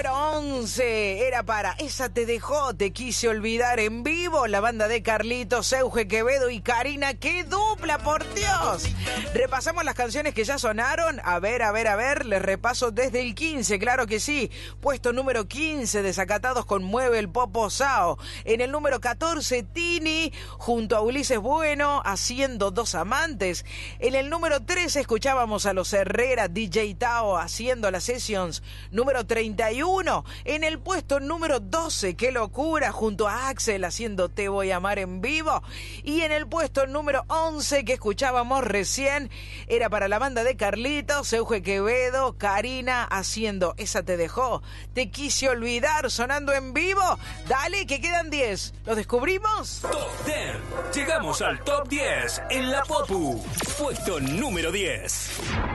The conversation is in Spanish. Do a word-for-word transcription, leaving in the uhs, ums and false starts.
número once era para Esa te dejó, te quise olvidar en vivo, la banda de Carlitos, Euge Quevedo y Karina. ¡Qué dupla, por Dios! Repasamos las canciones que ya sonaron. A ver, a ver, a ver, les repaso desde el quince, claro que sí. Puesto número quince, Desacatados con Mueve el Popo Sao. En el número catorce, Tini, junto a Ulises Bueno, haciendo Dos Amantes. En el número trece, escuchábamos a los Herrera, D J Tao, haciendo las Sessions. Número treinta y uno, en el puesto número doce, Qué Locura, junto a Axel, haciendo Te Voy a Amar en vivo. Y en el puesto número once, que escuchábamos recién, era para la banda de Carlitos, Euge Quevedo, Karina, haciendo Esa te dejó, te quise olvidar, sonando en vivo. Dale, que quedan diez. ¿Los descubrimos? Top diez. Llegamos al top diez en la Popu. Puesto número diez.